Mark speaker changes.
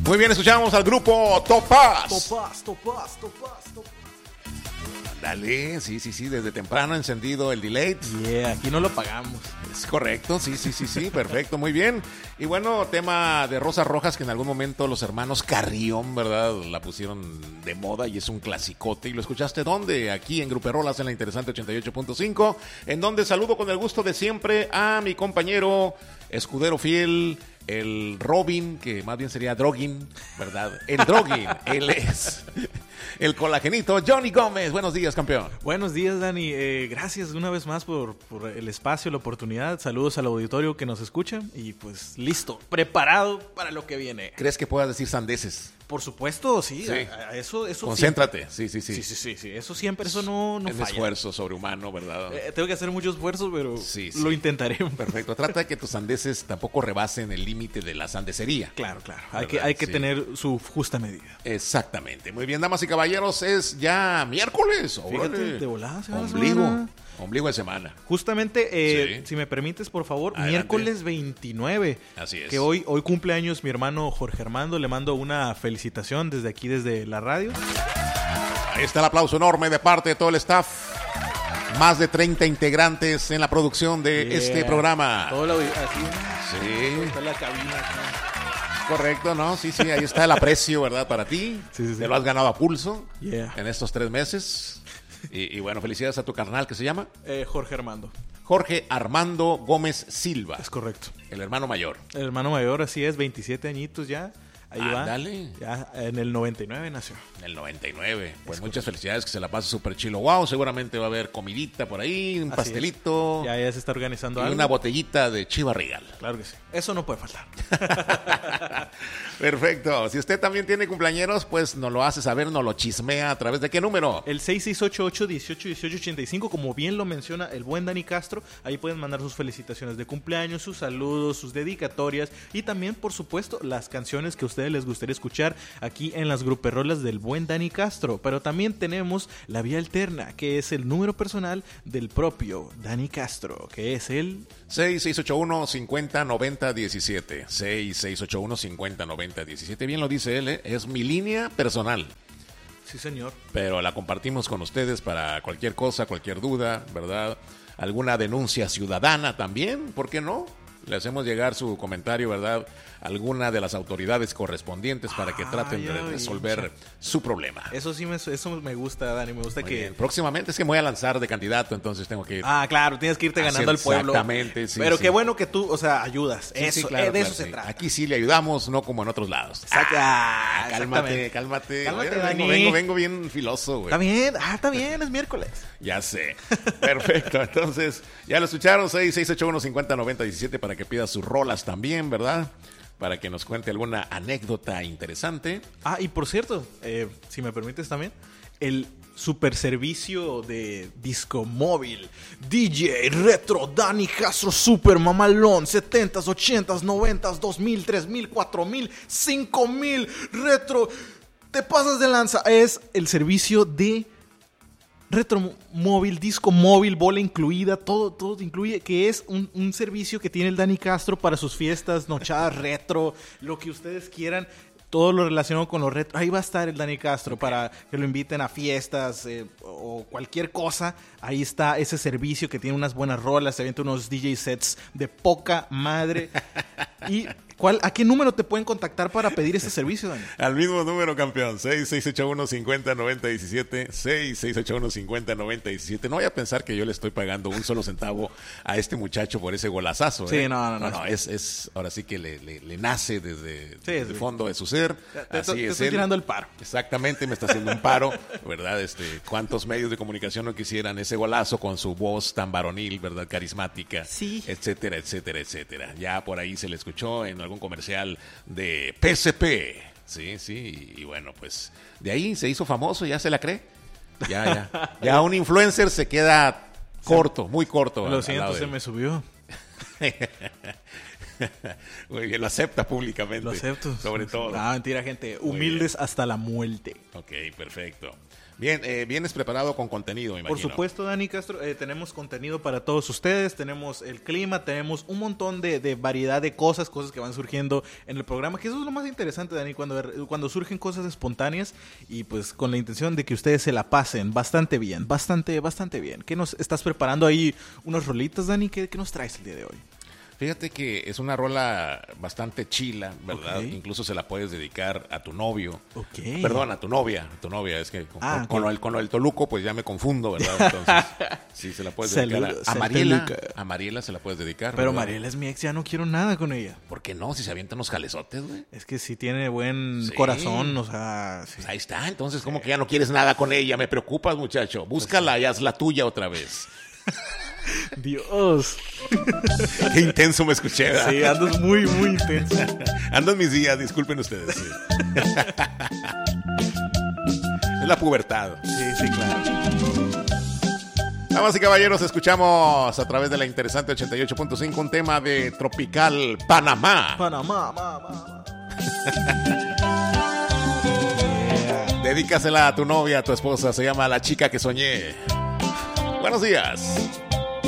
Speaker 1: Muy bien, escuchamos al grupo Topaz. Dale, sí, desde temprano encendido el delay.
Speaker 2: Yeah, aquí no lo pagamos.
Speaker 1: Es correcto, sí, perfecto, muy bien. Y bueno, tema de Rosas Rojas que en algún momento los hermanos Carrión, ¿verdad? La pusieron de moda y es un clasicote. ¿Y lo escuchaste dónde? Aquí en Gruperolas en la interesante 88.5, en donde saludo con el gusto de siempre a mi compañero escudero fiel, el Robin, que más bien sería Droguin, ¿verdad? El Droguin, él es el colagenito Johnny Gómez. Buenos días, campeón.
Speaker 2: Buenos días, Dani. Gracias una vez más por el espacio, la oportunidad. Saludos al auditorio que nos escucha. Y pues listo, preparado para lo que viene.
Speaker 1: ¿Crees que puedas decir sandeces?
Speaker 2: Por supuesto, sí.
Speaker 1: Sí.
Speaker 2: Eso
Speaker 1: concéntrate,
Speaker 2: siempre. Sí. Eso siempre, eso no
Speaker 1: es
Speaker 2: falla.
Speaker 1: Es esfuerzo sobrehumano, ¿verdad?
Speaker 2: Tengo que hacer mucho esfuerzo, pero
Speaker 1: sí.
Speaker 2: Lo intentaré.
Speaker 1: Perfecto. Trata de que tus sandeces tampoco rebasen el límite de la sandecería.
Speaker 2: Claro. Hay que tener su justa medida.
Speaker 1: Exactamente. Muy bien, damas y caballeros, es ya miércoles.
Speaker 2: Fíjate, de volada.
Speaker 1: Ombligo de semana.
Speaker 2: Justamente, si me permites, por favor, adelante. Miércoles 29.
Speaker 1: Así es.
Speaker 2: Que hoy cumple años mi hermano Jorge Armando. Le mando una felicitación desde aquí, desde la radio.
Speaker 1: Ahí está el aplauso enorme de parte de todo el staff. Más de 30 integrantes en la producción de este programa.
Speaker 2: Todo lo así.
Speaker 1: Sí.
Speaker 2: Está la cabina aquí.
Speaker 1: Correcto, ¿no? Sí, ahí está el aprecio, ¿verdad? Para ti.
Speaker 2: Sí.
Speaker 1: Te lo has ganado a pulso
Speaker 2: en
Speaker 1: estos 3 meses. Y bueno, felicidades a tu carnal, ¿que se llama?
Speaker 2: Jorge Armando.
Speaker 1: Jorge Armando Gómez Silva.
Speaker 2: Es correcto.
Speaker 1: El hermano mayor.
Speaker 2: El hermano mayor, así es, 27 añitos ya. Ahí va.
Speaker 1: Dale.
Speaker 2: Ya en el 99 nació.
Speaker 1: En el 99. Pues muchas felicidades, que se la pase súper chilo. Wow, seguramente va a haber comidita por ahí, un pastelito.
Speaker 2: Ya se está organizando algo.
Speaker 1: Y una botellita de Chivas Regal.
Speaker 2: Claro que sí. Eso no puede faltar.
Speaker 1: Perfecto. Si usted también tiene cumpleañeros, pues nos lo hace saber, nos lo chismea. ¿A través de qué número?
Speaker 2: El 6688-181885, como bien lo menciona el buen Dani Castro. Ahí pueden mandar sus felicitaciones de cumpleaños, sus saludos, sus dedicatorias y también, por supuesto, las canciones que a ustedes les gustaría escuchar aquí en las gruperrolas del buen Dani Castro. Pero también tenemos la vía alterna, que es el número personal del propio Dani Castro, que es el
Speaker 1: 6681-509017. 6681-509017. Bien lo dice él, ¿eh? Es mi línea personal.
Speaker 2: Sí, señor.
Speaker 1: Pero la compartimos con ustedes para cualquier cosa, cualquier duda, ¿verdad? Alguna denuncia ciudadana también, ¿por qué no? Le hacemos llegar su comentario, ¿verdad? Alguna de las autoridades correspondientes para que traten de resolver su problema.
Speaker 2: Eso sí, eso me gusta, Dani. Me gusta. Muy que bien.
Speaker 1: Próximamente es que me voy a lanzar de candidato, entonces tengo que ir.
Speaker 2: Claro, tienes que irte ganando al pueblo.
Speaker 1: Exactamente, sí.
Speaker 2: Pero qué bueno que tú, ayudas.
Speaker 1: Sí, claro,
Speaker 2: de eso se trata.
Speaker 1: Aquí sí le ayudamos, no como en otros lados. Cálmate.
Speaker 2: Dani.
Speaker 1: Vengo bien filoso, güey.
Speaker 2: Está bien, es miércoles.
Speaker 1: Ya sé. Perfecto. Entonces, ya lo escucharon, 6681-509017 para que pida sus rolas también, ¿verdad? Para que nos cuente alguna anécdota interesante.
Speaker 2: Y por cierto, si me permites también, el super servicio de disco móvil, DJ Retro Dani Castro Super Mamalón, 70s, 80s, 90s, 2000, 3000, 4000, 5000, retro. Te pasas de lanza. Es el servicio de retro móvil, disco móvil, bola incluida, todo te incluye, que es un servicio que tiene el Dani Castro para sus fiestas, nochadas retro, lo que ustedes quieran, todo lo relacionado con los retro. Ahí va a estar el Dani Castro para que lo inviten a fiestas o cualquier cosa. Ahí está ese servicio que tiene unas buenas rolas, se avienta unos DJ sets de poca madre. Y ¿a qué número te pueden contactar para pedir este servicio, Dani?
Speaker 1: Al mismo número, campeón, 6681-509017, 6681-509017. No vaya a pensar que yo le estoy pagando un solo centavo a este muchacho por ese golazazo.
Speaker 2: Sí, no.
Speaker 1: Es ahora sí que le nace desde el fondo de su ser.
Speaker 2: Te estoy tirando el paro.
Speaker 1: Exactamente, me está haciendo un paro, ¿verdad? ¿Cuántos medios de comunicación no quisieran ese golazo con su voz tan varonil, ¿verdad? Carismática,
Speaker 2: sí,
Speaker 1: etcétera, etcétera, etcétera. Ya por ahí se le escuchó en algún comercial de PSP. Sí, y bueno, pues de ahí se hizo famoso, ya se la cree. Ya un influencer se queda corto, muy corto.
Speaker 2: Lo siento, se me subió.
Speaker 1: Muy bien, lo acepta públicamente.
Speaker 2: Lo acepto.
Speaker 1: Sobre todo.
Speaker 2: No, mentira, gente. Humildes hasta la muerte.
Speaker 1: Ok, perfecto. Bien, vienes preparado con contenido, me imagino.
Speaker 2: Por supuesto, Dani Castro, tenemos contenido para todos ustedes, tenemos el clima, tenemos un montón de variedad de cosas que van surgiendo en el programa, que eso es lo más interesante, Dani, cuando surgen cosas espontáneas y pues con la intención de que ustedes se la pasen bastante bien. ¿Qué nos estás preparando ahí? ¿Unos rolitos, Dani? ¿Qué nos traes el día de hoy?
Speaker 1: Fíjate que es una rola bastante chila, ¿verdad?
Speaker 2: Okay.
Speaker 1: Incluso se la puedes dedicar a tu novio.
Speaker 2: Okay.
Speaker 1: Perdón, a tu novia. Es que con el Toluco pues ya me confundo, ¿verdad? Entonces, sí, se la puedes dedicar a Mariela. A Mariela se la puedes dedicar.
Speaker 2: Pero
Speaker 1: ¿verdad?
Speaker 2: Mariela es mi ex, ya no quiero nada con ella.
Speaker 1: ¿Por qué no? Si se avientan unos jalezotes, güey.
Speaker 2: Es que sí tiene buen corazón, o sea... Sí.
Speaker 1: Pues ahí está, entonces, ¿cómo que ya no quieres nada con ella? Me preocupas, muchacho. Búscala y haz la tuya otra vez.
Speaker 2: Dios.
Speaker 1: Qué intenso me escuché, ¿verdad?
Speaker 2: Sí, andas muy, muy intenso.
Speaker 1: Ando en mis días, disculpen ustedes. Sí. Es la pubertad.
Speaker 2: Sí, claro.
Speaker 1: Damas y caballeros, escuchamos a través de la interesante 88.5 un tema de Tropical Panamá.
Speaker 2: Panamá.
Speaker 1: Dedícasela a tu novia, a tu esposa. Se llama La Chica que Soñé. Buenos días.